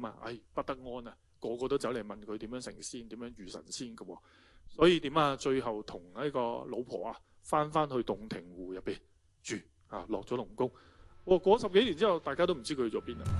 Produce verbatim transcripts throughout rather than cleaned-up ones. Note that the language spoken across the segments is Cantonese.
嘛，唉不得安啊，個個都走嚟問佢點樣成仙，點樣遇神仙嘅喎。所以點啊？最後同呢個老婆啊，翻翻去洞庭湖入邊住啊，落咗龍宮。喎，過十幾年之後，大家都唔知佢去咗邊啦。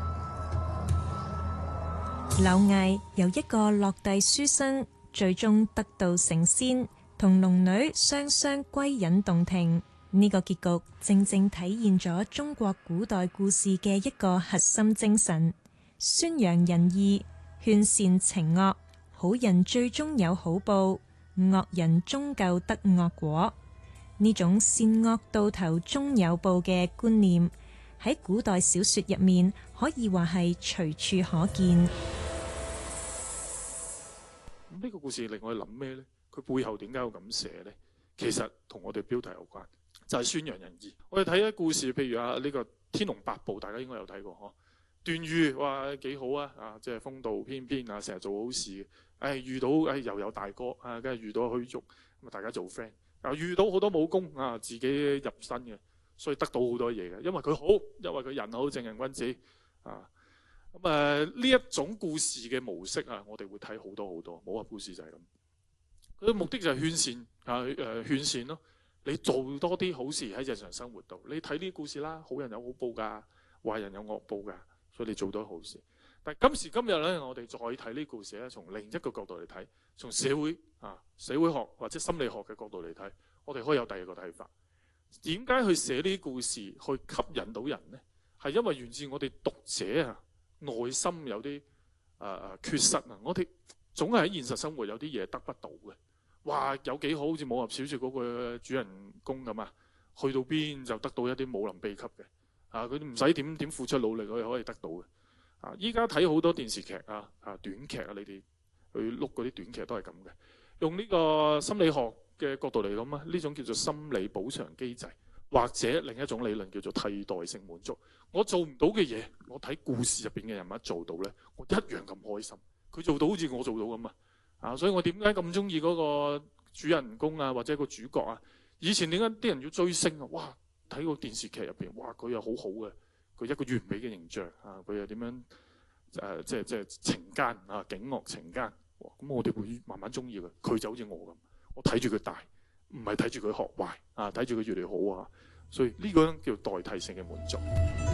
柳毅由一個落第書生，最終得道成仙，同龍女雙雙歸隱洞庭。呢、這個結局正正體現咗中國古代故事嘅一個核心精神：宣揚仁義，勸善懲惡，好人最終有好報，惡人終究得惡果。呢種善惡到頭終有報嘅觀念，喺古代小說入面可以話係隨處可見。 咁呢個故事令我哋諗咩呢？佢背後點解要咁寫呢？其實同我哋標題有關，就係宣揚仁義。我哋睇啲故事，譬如啊呢個《天龍八部》，大家應該有睇過嗬。段譽話幾好啊，啊即係風度翩翩啊，成日做好事嘅。誒遇到誒又有大哥啊，跟住遇到虛竹，咁啊大家做 friend。啊遇到好多武功啊，自己入身嘅，所以得到好多嘢嘅。因為佢好，因為佢人好，正人君子啊。咁誒呢一種故事嘅模式啊，我哋會睇好多好多。武俠故事就係咁，佢嘅目的就係勸善啊，誒、呃、勸善咯。你做多啲好事喺日常生活度，你睇呢啲故事啦，好人有好報㗎，壞人有惡報㗎，所以你做多好事。但係今時今日咧，我哋再睇呢啲故事咧，從另一個角度嚟睇，從社會啊社會學或者心理學嘅角度嚟睇，我哋可以有第二個睇法。點解去寫呢啲故事去吸引到人呢？係因為源自我哋讀者啊內心有啲誒誒缺失啊！我哋總係喺現實生活有啲嘢得不到嘅。哇！有幾好，好似武俠小説嗰個主人公咁啊，去到邊就得到一啲武林秘笈嘅啊！佢唔使點點付出努力，佢可以得到嘅啊！依家睇好多電視劇啊啊短劇啊，你哋去碌嗰啲短劇都係咁嘅。用呢個心理學嘅角度嚟講啊，呢種叫做心理補償機制，或者另一種理論叫做替代性滿足。我做唔到嘅嘢，我睇故事入邊嘅人物做到呢，我一樣咁開心。佢做到好似我做到咁啊！啊，所以我點解咁中意嗰個主人公啊，或者個主角啊？以前點解啲人要追星啊？哇！睇個電視劇入邊，哇！佢又好好嘅，佢一個完美嘅形象啊！佢又點樣誒、呃？即係即係情奸啊，警惡情奸。咁我哋會慢慢中意佢。佢就好似我咁，我睇住佢大，唔係睇住佢學壞啊，睇住佢越嚟越好啊。所以呢個叫代替性嘅滿足。